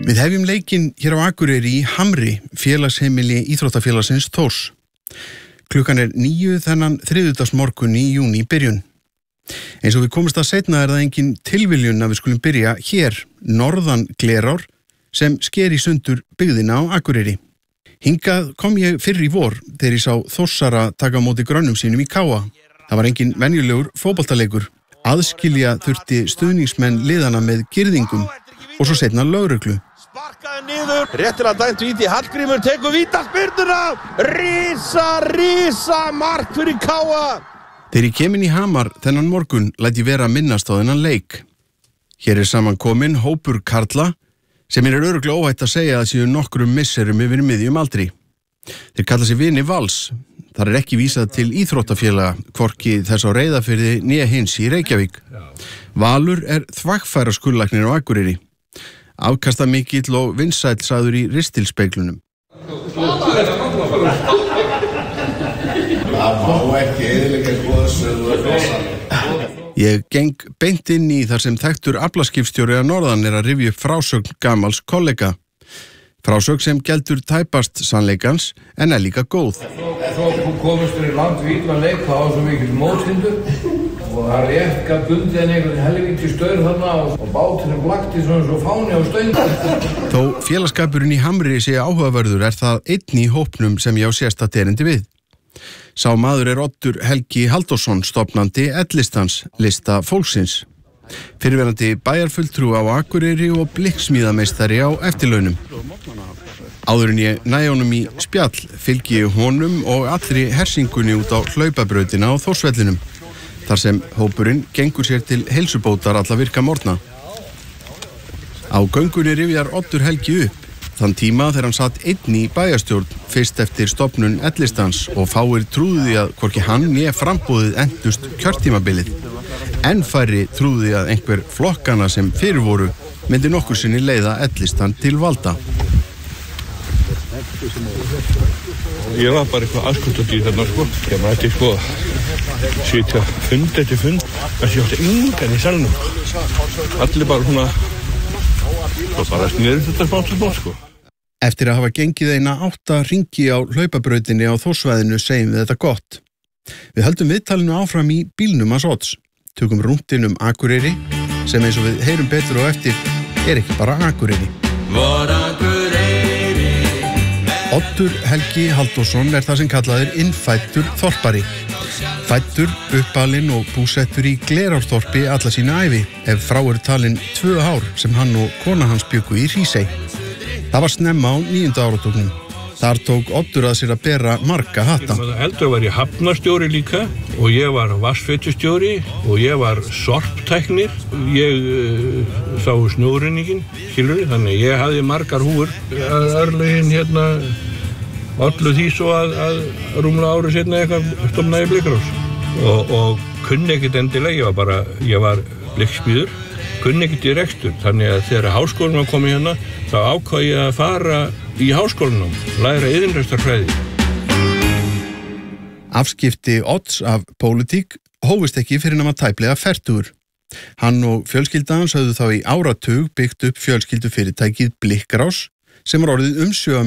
Við hefjum leikinn hér á Akureyri í Hamri, félagsheimili íþróttafélagsins Þórs. Klukkan 9 þennan þriðjudagsmorgun í júní byrjun. Eins og við komumst að seinna það engin tilviljun að við skulum byrja hér, norðan Glerár, sem sker í sundur byggðina á Akureyri. Hingað kom ég fyrr í vor þegar ég sá Þórsara taka á móti grönnum sínum í Káa. Það var engin venjulegur fótboltaleikur. Aðskilja þurfti stuðningsmenn liðana með girðingum og svo seinna lögreglu. Sparkaði niður, réttilega dæmt víti, Hallgrímur tekur vítaspyrnuna, rísa mark fyrir Káa. Þegar ég kem inn í Hamar þennan morgun læt ég vera að minnast á þennan leik. Hér saman kominn hópur karla sem örugglega óhætt að segja að séu nokkrum misserum yfir miðjum aldri. Þeir kalla sig vini Vals. Þar ekki vísað til íþróttafélaga, hvorki þess á Reyðarfirði né hins í Reykjavík. Valur þvagfæra skurðlæknir á Akureyri. Afkastamikill og vinsæll sagður í ristilspeglunum. Ég geng beint inn í þar sem þekktur aflaskipstjóri að norðan að rifja upp frásögn gamals kollega. Frásögn sem geldur tæpast sannleikans en líka góð. Svo komist við langt vítla leik, það var svo mikil mótstindur og það rétt bundið einhvern helvíti staur þarna og bátinn blakti svona svo fáni á stöng. Þó félagsskapurinn í Hamri sé áhugaverður það einn í hópnum sem ég á sérstakt erindi við. Sá maður Oddur Helgi Halldórsson, stofnandi L-listans, lista fólksins. Fyrrverandi bæjarfulltrú á Akureyri og blikksmíðameistari á eftirlaunum. Áður en ég næ honum í spjall fylgi ég honum og allri hersingunni út á hlaupabrautina á Þórsvellinum, þar sem hópurinn gengur sér til heilsubótar alla virka morgna. Á göngunni rifjar Oddur Helgi upp þann tíma þegar hann satt einn í bæjarstjórn fyrst eftir stofnun L-listans og fáir trúðu því að hvorki hann né framboðið endust kjörtímabilið. Enn færri trúðu því að einhver flokkana sem fyrir voru myndi nokkur sinni leiða L-listan til valda. Ég var bara eitthvað aðskotadýr þarna Ég mætti sitja fund eftir fund þess ég átti engan í salnum. Allir bara svona og bara sniður þetta spátt. Eftir að hafa gengið eina 8 hringi á hlaupabrautinni á Þórssvæðinu segjum við þetta gott. Við höldum viðtalinu áfram í bílnum hans Odds. Tökum rúntinn Akureyri sem eins og við heyrum betur á eftir ekki bara Akureyri. Oddur Helgi Halldórsson það sem kallað innfæddur þorpari. Fæddur, uppalinn og búsettur í Glerárþorpi alla sína ævi, ef frá talin 2 ár sem hann og kona hans bjuggu í Hrísey. Það var snemma á 9. áratugnum. Þar tók Oddur að sér að bera marga hatta. Eldur var ég hafnarstjóri líka og ég var vatnsveitustjóri og ég var sorptæknir. Ég sá snjórunningin, þannig ég hafði margar húfur. Örlögin allu því svo að rúmlega ári seinna eitthvað stofnaði Blikkrás. Og kunni ekkert endilega, ég var blikksmíður, kunni ekkert í rekstur. Þannig að þegar háskólinn var komið hérna, þá ákvað ég að fara í háskólanum, læra iðnrekstrarfræði. Afskipti Odds af pólitík hófust ekki fyrir nema tæplega 40. Hann og fjölskylda hans höfðu þá í áratug byggt upp fjölskyldufyrirtækið Blikkrás sem var orðið umsvifamikill